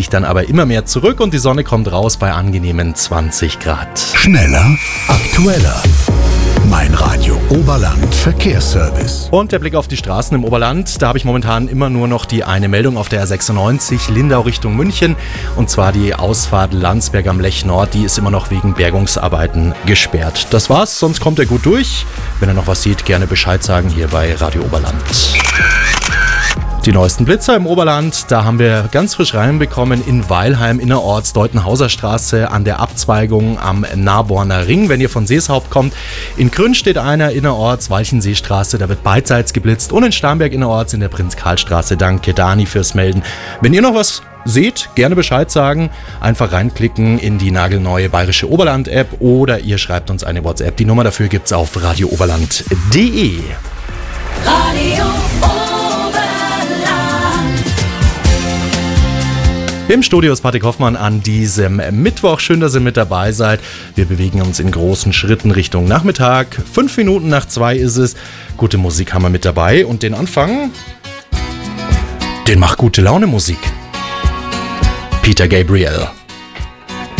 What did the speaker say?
sich dann aber immer mehr zurück und die Sonne kommt raus bei angenehmen 20 Grad. Schneller, aktueller. Mein Radio Oberland Verkehrsservice. Und der Blick auf die Straßen im Oberland, da habe ich momentan immer nur noch die eine Meldung auf der R96 Lindau Richtung München. Und zwar die Ausfahrt Landsberg am Lech Nord, die ist immer noch wegen Bergungsarbeiten gesperrt. Das war's, sonst kommt er gut durch. Wenn ihr noch was seht, gerne Bescheid sagen hier bei Radio Oberland. Die neuesten Blitzer im Oberland, da haben wir ganz frisch reinbekommen in Weilheim innerorts, Deutenhauser Straße an der Abzweigung am Naborner Ring, wenn ihr von Seeshaupt kommt. In Grün steht einer innerorts, Walchenseestraße, da wird beidseits geblitzt, und in Starnberg innerorts in der Prinz-Karl-Straße. Danke Dani fürs Melden. Wenn ihr noch was seht, gerne Bescheid sagen, einfach reinklicken in die nagelneue Bayerische Oberland-App oder ihr schreibt uns eine WhatsApp. Die Nummer dafür gibt's auf radiooberland.de. Radio Oberland. Im Studio ist Patrick Hoffmann an diesem Mittwoch. Schön, dass ihr mit dabei seid. Wir bewegen uns in großen Schritten Richtung Nachmittag. 5 Minuten nach 2 ist es. Gute Musik haben wir mit dabei. Und den Anfang, den macht gute Laune Musik. Peter Gabriel.